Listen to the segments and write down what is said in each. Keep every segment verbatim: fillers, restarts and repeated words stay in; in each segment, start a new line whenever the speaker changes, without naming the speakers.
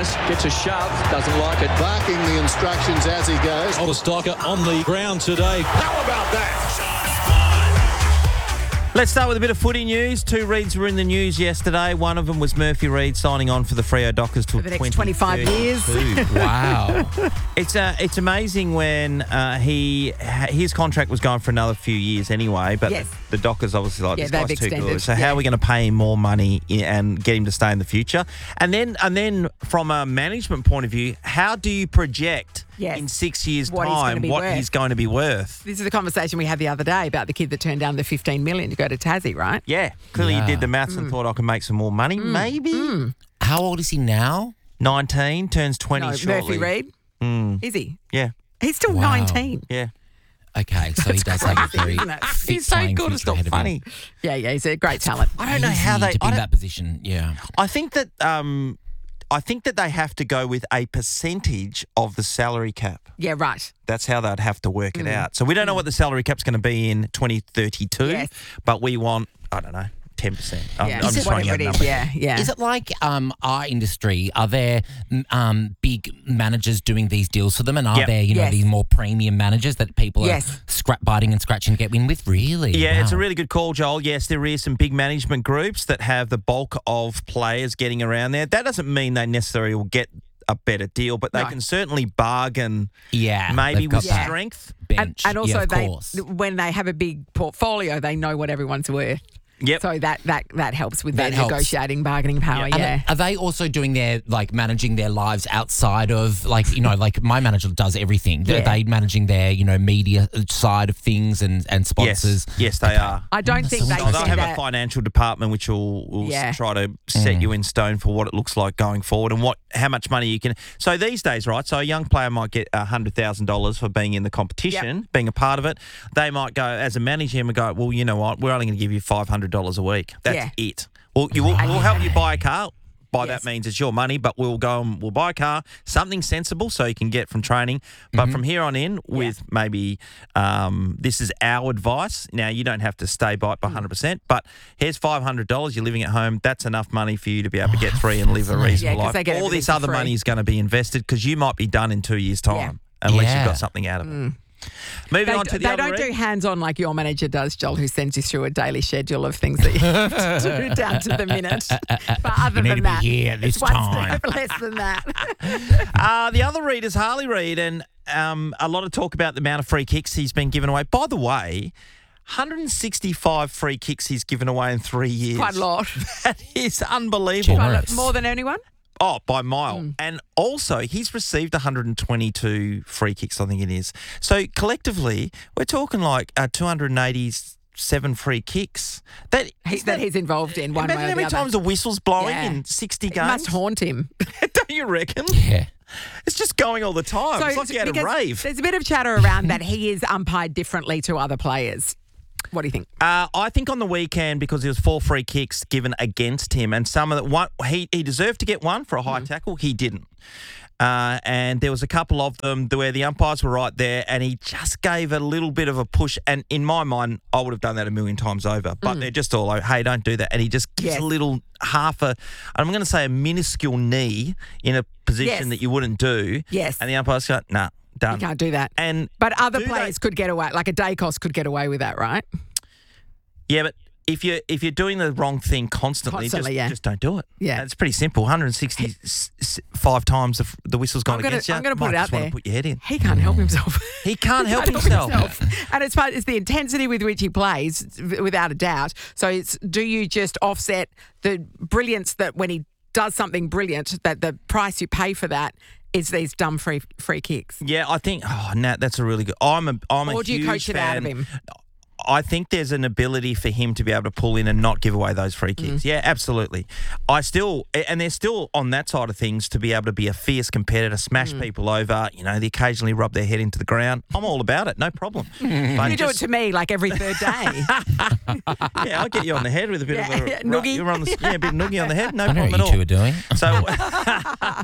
tries, gets a shove, doesn't like it.
Barking the instructions as he goes.
Oliver Stocker on the ground today.
How about that?
Let's start with a bit of footy news. Two Reeds were in the news yesterday. One of them was Murphy Reed signing on for the Freo Dockers till
For the next twenty-five years.
Wow.
It's uh, it's amazing when uh, he his contract was going for another few years anyway, but
Yes.
the Dockers obviously like
Yeah,
this
they've
guy's too
extended.
good. So
Yeah.
how are we going to pay him more money i- and get him to stay in the future? And then and then from a management point of view, how do you project
Yes.
in six years'
What he's gonna
time
be
what
worth.
he's going to be worth?
This is the conversation we had the other day about the kid that turned down the fifteen million to go to Tassie, right?
Yeah, clearly
Yeah.
he did the maths and thought I could make some more money. Maybe
How old is he now?
nineteen turns twenty
No,
shortly.
Murphy Reed.
Mm,
Is he?
yeah,
He's still
Wow.
nineteen.
yeah.
Okay, so he does have a
crazy,
very
isn't it?
fit
He's so
playing
good. It's
future
not
ahead of him.
funny.
Yeah, yeah, he's a great talent.
I don't know how
Easy
they.
to be
I
in
don't-
that position. Yeah.
I think that um, I think that they have to go with a percentage of the salary cap.
Yeah, right.
That's how they'd have to work
Mm.
it out. So we don't know what the salary cap's going to be in twenty thirty-two,
Yes.
but we want, I don't know, ten percent. I'm,
Yeah,
I'm just throwing
whatever
out
it is.
numbers.
Yeah, yeah.
Is it like um, our industry? Are there mm, um, big managers doing these deals for them, and are
Yep.
there, you know,
Yes.
these more premium managers that people
Yes.
are scrap biting and scratching to get in with? Really?
Yeah, it's a
Wow.
really good call, Joel. Yes, there is some big management groups that have the bulk of players getting around there. That doesn't mean they necessarily will get a better deal, but they
No.
can certainly bargain
Yeah,
maybe
they've got
with
that.
strength.
And,
bench.
and also,
yeah, of
they
course.
when they have a big portfolio, they know what everyone's worth.
Yep.
So that that that helps with
That
their
helps.
negotiating, bargaining power.
Yeah.
Yeah.
Are, they, are they also doing their, like, managing their lives outside of, like, you know, like my manager does everything.
Yeah.
Are they managing their, you know, media side of things and, and sponsors?
Yes, yes, they are.
I don't think
so
they
Oh,
see
they'll have
that.
a financial department which will, will
Yeah.
s- try to set you in stone for what it looks like going forward and what how much money you can. So these days, right? So a young player might get a hundred thousand dollars for being in the competition, being a part of it. They might go as a manager and go, well, you know what? We're only going to give you five hundred dollars a week. That's
Yeah.
it. Well, you will, we'll help you buy a car. By
Yes.
that means it's your money, but we'll go and we'll buy a car, something sensible so you can get from training. But
Mm-hmm.
from here on in, with maybe um, this is our advice. Now, you don't have to stay by it
Mm.
by one hundred percent, but here's five hundred dollars. You're living at home. That's enough money for you to be able to get three and live a reasonable
'cause
life.
they get
All
everything
this
for
other
free.
money is going to be invested because you might be done in two years' time
Yeah.
unless
Yeah.
you've got something out of it. Moving
They,
on to the
they
other
don't
end.
do hands-on like your manager does, Joel, who sends you through a daily schedule of things that you have to do down to the minute. But other
need
than
to be
that,
here this
it's one
time.
step less than that.
Uh, the other Reed is Harley Reid, and um, a lot of talk about the amount of free kicks he's been given away. By the way, one hundred sixty-five free kicks he's given away in three years.
Quite a lot.
That is unbelievable.
Generous.
More than anyone?
Oh, by a mile.
Mm.
And also, he's received one hundred twenty-two free kicks, I think it is. So collectively, we're talking like uh, two hundred eighty-seven free kicks. That,
He, that he's involved in one way
Imagine
or
how
the
many
other.
times the whistle's blowing
Yeah.
in sixty
It
games.
must haunt him.
Don't you reckon?
Yeah.
It's just going all the time. it's like you had a
because
rave.
There's a bit of chatter around that he is umpired differently to other players. What do you think?
Uh, I think on the weekend, because there was four free kicks given against him, and some of the one he he deserved to get one for a high tackle. He didn't. Uh, and there was a couple of them where the umpires were right there, and he just gave a little bit of a push. And in my mind, I would have done that a million times over. But they're just all like, "Hey, don't do that." And he just gives
Yes.
a little half a, I'm going to say a minuscule knee in a position
Yes.
that you wouldn't do.
Yes.
And the umpires go, "Nah, done."
You can't do that.
And
But other
do they-
players could get away, like a Dacos could get away with that, right?
Yeah, but if you're if you're doing the wrong thing constantly,
Constantly,
just,
yeah.
just don't do it.
Yeah.
It's pretty simple. one hundred sixty-five times the, f- the whistle's gone
I'm gonna-
against you.
I'm gonna put
Might
it
just
out
want
there.
to put your head in.
He can't help himself.
He can't help
He
himself.
And it's part, it's the intensity with which he plays, v- without a doubt. So it's, do you just offset the brilliance that when he does something brilliant, that the price you pay for that is these dumb free free kicks?
Yeah, I think. Oh, Nat, that's a really good. I'm a I'm a
Or do you
huge
coach it out of
fan.
him?
I think there's an ability for him to be able to pull in and not give away those free kicks. Yeah, absolutely. I still, and they're still on that side of things to be able to be a fierce competitor, smash people over, you know, they occasionally rub their head into the ground. I'm all about it, no problem. But
You do it
just-
to me like every third day.
Yeah, I'll get you on the head with a bit
Yeah,
of a
yeah, noogie.
You're on the, yeah, a bit of noogie on the head, no
I know
problem
what
at
you
all.
two are doing.
So,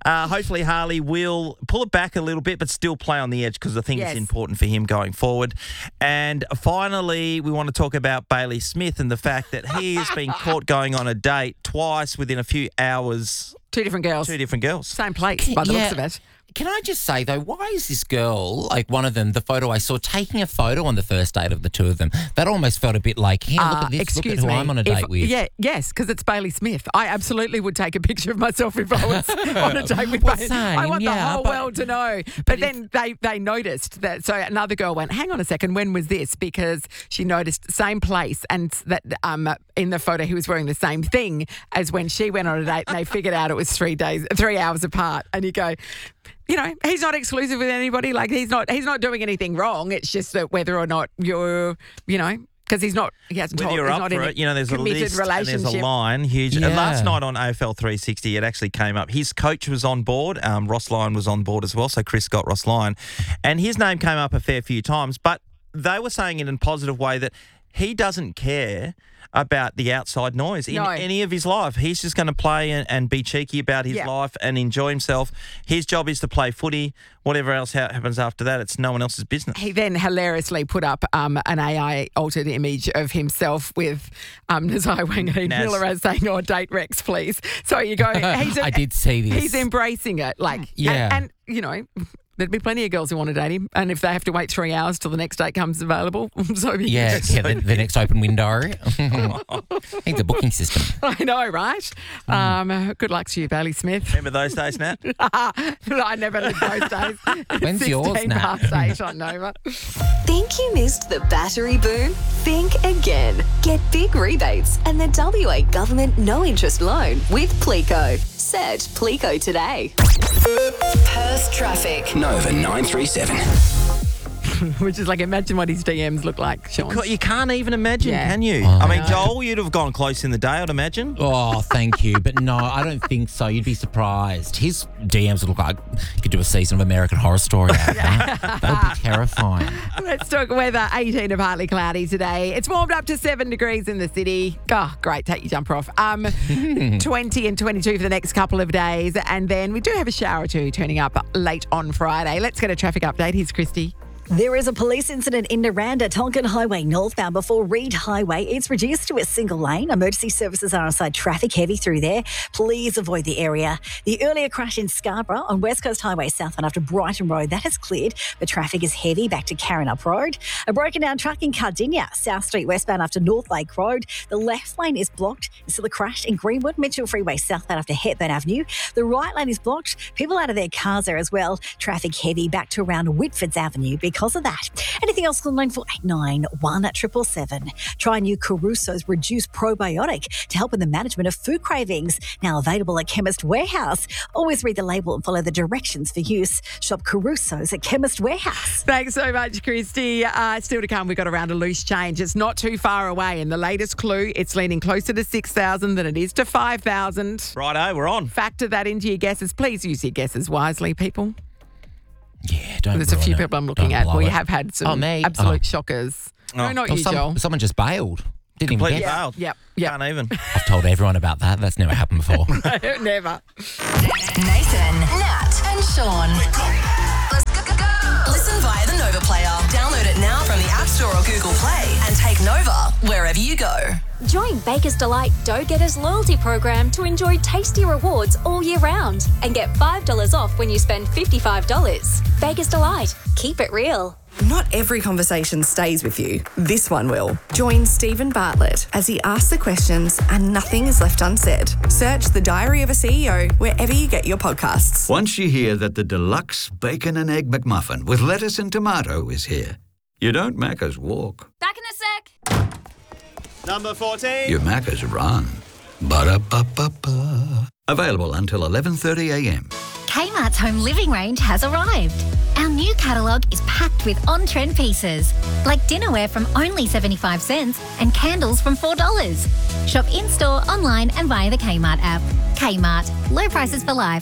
Uh, hopefully, Harley will pull it back a little bit, but still play on the edge because I think
Yes.
it's important for him going forward. And finally, we want to talk about Bailey Smith and the fact that he has been caught going on a date twice within a few hours.
Two different girls.
Two different girls.
Same place, by the
Yeah.
looks of it.
Can I just say, though, why is this girl, like one of them, the photo I saw, taking a photo on the first date of the two of them? That almost felt a bit like, here, look
Uh,
at this,
excuse
look at who
me.
I'm on a
If-
date with.
Yeah, yes, because it's Bailey Smith. I absolutely would take a picture of myself if I was on a date with
Well,
Bailey.
same,
I want the
yeah,
whole
but-
world to know. But,
but
then they, they noticed that. So another girl went, hang on a second, when was this? Because she noticed same place and that um in the photo he was wearing the same thing as when she went on a date and they figured out it was three days, three hours apart. And you go, you know, he's not exclusive with anybody. Like he's not, he's not doing anything wrong. It's just that whether or not you're, you know, because he's not, he hasn't
When
told,
you're
he's
up
not
for
in
it, you know, there's a
committed
list and
relationship.
there's a line huge. And
Yeah.
last night on A F L three sixty, it actually came up. His coach was on board. Um, Ross Lyon was on board as well. So Chris Scott, Ross Lyon. And his name came up a fair few times. But they were saying it in a positive way that he doesn't care about the outside noise in
No.
any of his life. He's just going to play and, and be cheeky about his
Yeah.
life and enjoy himself. His job is to play footy. Whatever else ha- happens after that, it's no one else's business.
He then hilariously put up um, an A I altered image of himself with um, Nazai Wanganeen
Naz.
Miller as saying, "Oh, date Rex, please." So you go, he's
I did see this.
He's embracing it, like,
Yeah.
and, and you know. There'd be plenty of girls who want to date him, and if they have to wait three hours till the next date comes available, so be
Yeah,
it.
yeah the, the next open window. I think the booking system.
I know, right? Um, good luck to you, Bailey Smith.
Remember those days, Nat?
I never lived those days.
When's yours,
sixteen
Nat?
past eight on Nova.
Think you missed the battery boom? Think again. Get big rebates and the W A government no interest loan with Plico. Search Plico today. Perth traffic.
Nova nine three seven.
Which is like, imagine what his D Ms look like, Sean.
You can't even imagine,
Yeah.
can you? I mean, Joel, you'd have gone close in the day, I'd imagine.
Oh, thank you. But no, I don't think so. You'd be surprised. His D Ms would look like you could do a season of American Horror Story out of that. That would be terrifying.
Let's talk weather. eighteen of partly cloudy today. It's warmed up to seven degrees in the city. Oh, great. Take your jumper off. Um, twenty and twenty-two for the next couple of days. And then we do have a shower or two turning up late on Friday. Let's get a traffic update. Here's Christy.
There is a police incident in Naranda, Tonkin Highway northbound before Reed Highway. It's reduced to a single lane. Emergency services are on site, traffic heavy through there. Please avoid the area. The earlier crash in Scarborough on West Coast Highway southbound after Brighton Road, that has cleared, but traffic is heavy back to Karrinyup Road. A broken down truck in Cardinia, South Street westbound after North Lake Road. The left lane is blocked. There's still a crash in Greenwood, Mitchell Freeway southbound after Hepburn Avenue. The right lane is blocked. People out of their cars there as well. Traffic heavy back to around Whitfords Avenue because of that. Anything else on nine four eight nine one triple seven. Try new Caruso's Reduced Probiotic to help in the management of food cravings. Now available at Chemist Warehouse. Always read the label and follow the directions for use. Shop Caruso's at Chemist Warehouse.
Thanks so much, Christy. Uh, still to come, we've got around a loose change. It's not too far away. And the latest clue, it's leaning closer to six thousand than it is to five thousand.
Righto, we're on.
Factor that into your guesses. Please use your guesses wisely, people.
Yeah, don't
There's a
ruin
few
it.
people I'm looking
Don't
at.
blow
We
it.
have had some
Oh, me?
absolute
Oh.
shockers.
Oh.
No, not
Oh,
you,
some-
Joel.
someone just bailed. Didn't even
Completely
guess.
failed.
Yep, yep.
Can't even.
I've told everyone about that. That's never happened before.
Never.
Nathan, Nat, and Sean. Let's go, go, go. Listen via the Nova Player. Download it now from the App Store or Google Play and take Nova wherever you go.
Join Baker's Delight Dough Getters loyalty program to enjoy tasty rewards all year round and get five dollars off when you spend fifty-five dollars. Baker's Delight. Keep it real.
Not every conversation stays with you. This one will. Join Stephen Bartlett as he asks the questions and nothing is left unsaid. Search The Diary of a C E O wherever you get your podcasts.
Once you hear that the deluxe bacon and egg McMuffin with lettuce and tomato is here, you don't Macca's walk.
Back in a sec.
Number fourteen.
You Macca's run. Ba-da-ba-ba-ba. Available until eleven thirty a.m.
Kmart's home living range has arrived. Our new catalogue is packed with on-trend pieces, like dinnerware from only seventy-five cents and candles from four dollars. Shop in-store, online and via the Kmart app. Kmart. Low prices for life.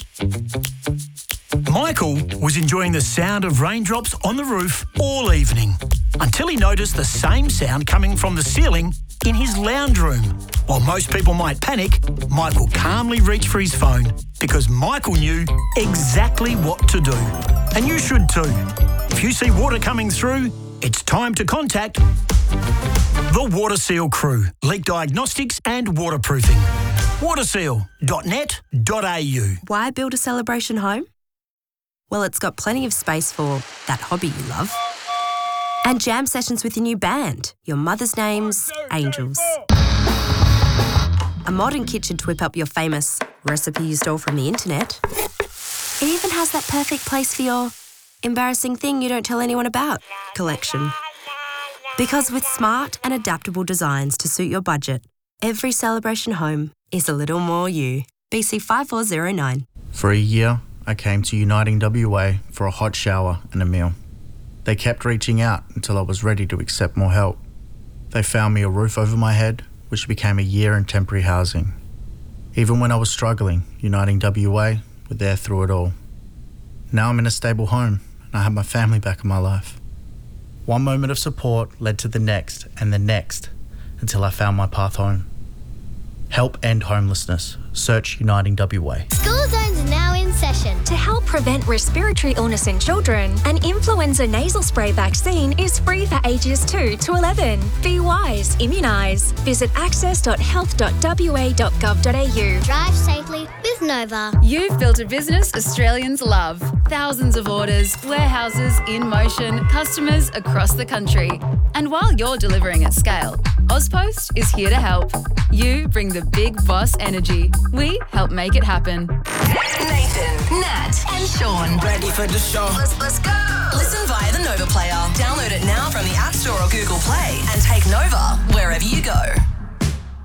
Michael was enjoying the sound of raindrops on the roof all evening until he noticed the same sound coming from the ceiling in his lounge room. While most people might panic, Michael calmly reached for his phone because Michael knew exactly what to do. And you should too. If you see water coming through, it's time to contact the Water Seal crew, leak diagnostics and waterproofing. waterseal dot net dot a u.
Why build a celebration home? Well, it's got plenty of space for that hobby you love. And jam sessions with your new band, your mother's name's Angels. A modern kitchen to whip up your famous recipe you stole from the internet. It even has that perfect place for your embarrassing thing you don't tell anyone about collection. Because with smart and adaptable designs to suit your budget, every celebration home is a little more you. B C five four zero nine.
For a year, I came to Uniting W A for a hot shower and a meal. They kept reaching out until I was ready to accept more help. They found me a roof over my head, which became a year in temporary housing. Even when I was struggling, Uniting W A were there through it all. Now I'm in a stable home and I have my family back in my life. One moment of support led to the next and the next until I found my path home. Help end homelessness. Search Uniting W A.
School zones are now in session.
To help prevent respiratory illness in children, an influenza nasal spray vaccine is free for ages two to eleven. Be wise, immunise. Visit access dot health dot w a dot gov dot a u.
Drive safely with Nova.
You've built a business Australians love. Thousands of orders, warehouses in motion, customers across the country. And while you're delivering at scale, Ozpost is here to help. You bring the big boss energy. We help make it happen.
Nathan, Nat, and Sean.
Ready for the show.
Let's, let's go. Listen via the Nova Player. Download it now from the App Store or Google Play and take Nova wherever you go.